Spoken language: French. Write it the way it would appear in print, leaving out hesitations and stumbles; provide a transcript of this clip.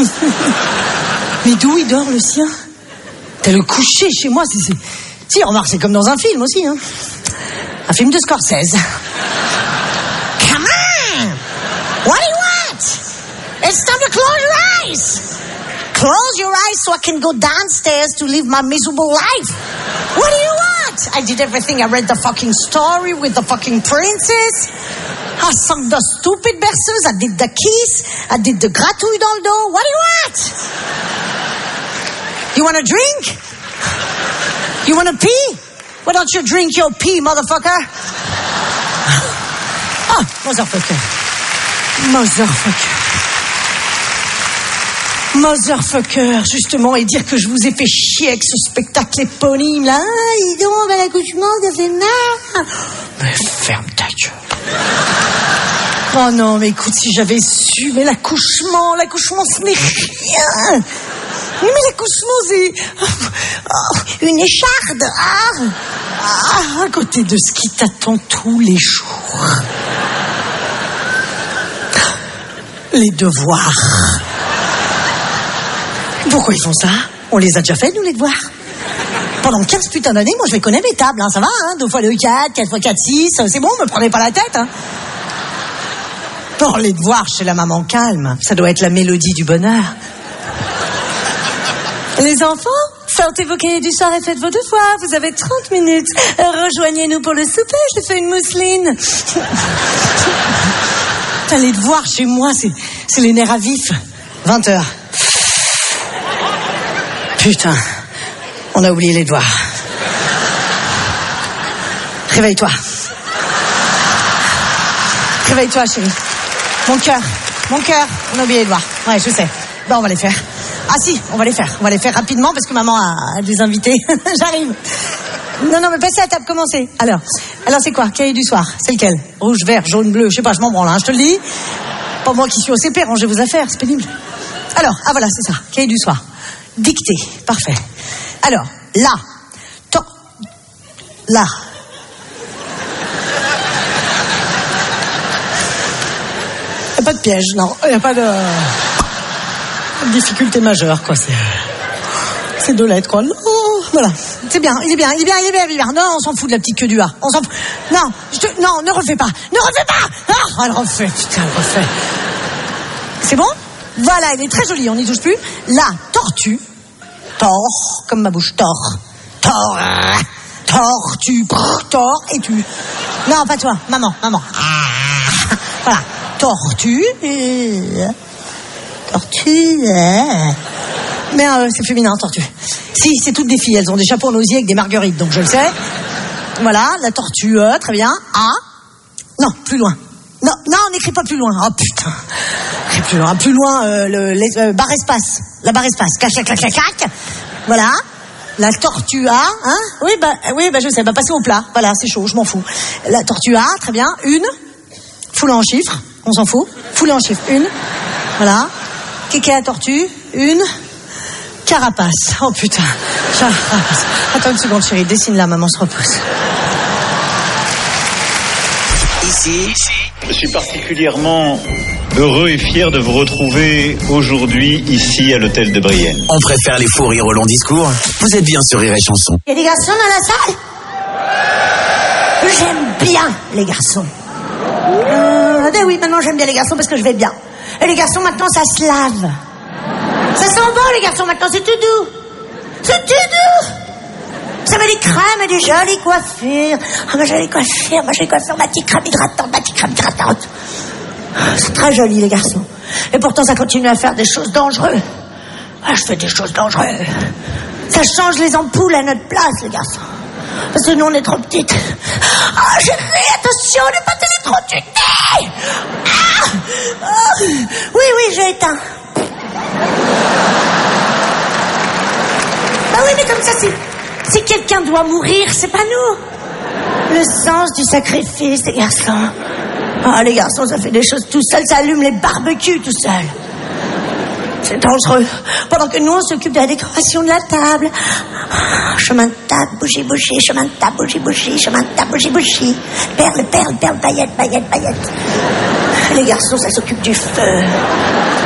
Mais d'où il dort, le sien? T'as le coucher chez moi, c'est... Si, remarque, c'est comme dans un film aussi, hein. Un film de Scorsese. Come on! What do you want? It's time to close your eyes! Close your eyes so I can go downstairs to live my miserable life. What do you want? I did everything. I read the fucking story with the fucking princess. I sang the stupid berceuse. I did the kiss. I did the gratouille dans le dos. What do you want? You want a drink? You want to pee? Why don't you drink your pee, motherfucker? Ah, motherfucker. Motherfucker, justement, et dire que je vous ai fait chier avec ce spectacle éponyme, là. Ah, dis donc, ben, l'accouchement, ça fait mal. Mais ferme ta gueule. Oh non, mais écoute, si j'avais su, mais l'accouchement, ce n'est rien. Mais l'accouchement, c'est une écharde. À côté de ce qui t'attend tous les jours. Les devoirs. Pourquoi ils font ça? On les a déjà fait, nous, les devoirs. Pendant 15 putains d'années, moi, je les connais, mes tables, hein, ça va, hein, 2 fois 2, 4, 4 fois 4, 6, c'est bon, me prenez pas la tête, hein. Pour les devoirs chez la maman calme, ça doit être la mélodie du bonheur. Les enfants, sortez vos cahiers du soir et faites vos devoirs, vous avez 30 minutes. Rejoignez-nous pour le souper, je fais une mousseline. Putain, les devoirs chez moi, c'est les nerfs à vif. 20h. Putain, on a oublié les devoirs. Réveille-toi. Réveille-toi, chérie. Mon cœur, on a oublié les devoirs. Ouais, je sais. Ben, on va les faire. Ah si, on va les faire rapidement parce que maman a des invités. J'arrive. Non, mais passez à table, commencez. Alors c'est quoi? Cahier du soir, c'est lequel? Rouge, vert, jaune, bleu, je sais pas, je m'en branle, hein, je te le dis. Pas moi qui suis au CP, rangez vos affaires, c'est pénible. Alors, voilà, c'est ça, cahier du soir. Dictée, parfait. Alors, là. Il n'y a pas de piège, non. Il n'y a pas de difficulté majeure, quoi. C'est 2 lettres, quoi. Non, voilà. C'est bien, il est bien. Non, on s'en fout de la petite queue du A. On s'en fout. Non, ne refais pas. Ah, elle refait, putain, elle refait. C'est bon? Voilà, il est très joli, on n'y touche plus. La tortue. Tort, comme ma bouche. Tort. Tortue. Tort et tu. Non, pas toi. Maman. Voilà. Tortue. Mais c'est féminin, tortue. Si, c'est toutes des filles. Elles ont des chapeaux en osier avec des marguerites, donc je le sais. Voilà, la tortue, très bien. A. Non, plus loin. Non, on n'écrit pas plus loin. Oh putain. Plus loin, barre espace. La barre espace. Clac. Voilà. La tortue A, hein? Oui, je sais. Passez au plat. Voilà, c'est chaud, je m'en fous. La tortue A, très bien. Une. Foulée en chiffres. On s'en fout. Foulée en chiffres. Une. Voilà. Kéké à tortue. Une. Carapace. Oh putain. Carapace. Attends une seconde, chérie. Dessine-la, maman se repose. Ici, je suis particulièrement heureux et fier de vous retrouver aujourd'hui ici à l'hôtel de Brienne. On préfère les fous rires au long discours. Vous êtes bien sur Rire et Chanson. Il y a des garçons dans la salle? J'aime bien les garçons. Ben oui, maintenant j'aime bien les garçons parce que je vais bien. Et les garçons maintenant ça se lave. Ça sent bon les garçons maintenant, c'est tout doux. Ça met des crèmes et des jolies coiffures. Ma jolie coiffure, ma petite crème hydratante. C'est très joli les garçons. Et pourtant ça continue à faire des choses dangereuses. Je fais des choses dangereuses. Ça change les ampoules à notre place les garçons. Parce que nous on est trop petites. Chérie, attention, ne pas t'électrocuter. Oui, j'ai éteint. Oui, mais comme ça, si quelqu'un doit mourir, c'est pas nous. Le sens du sacrifice, les garçons. Les garçons, ça fait des choses tout seul, ça allume les barbecues tout seul. C'est dangereux. Pendant que nous, on s'occupe de la décoration de la table. Chemin de table, bougie, chemin de table, bougie. Perle, paillettes. Les garçons, ça s'occupe du feu.